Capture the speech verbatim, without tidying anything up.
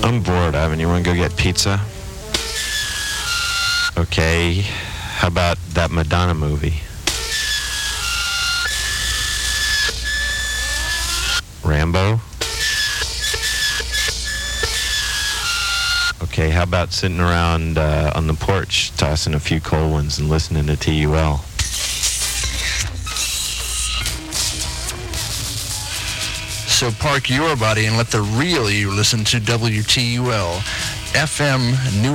I'm bored, Ivan. You want to go get pizza? Okay. How about that Madonna movie? Rambo? Okay, how about sitting around uh, on the porch, tossing a few cold ones and listening to T U L? So park your body and let the real you listen to W T U L, F M New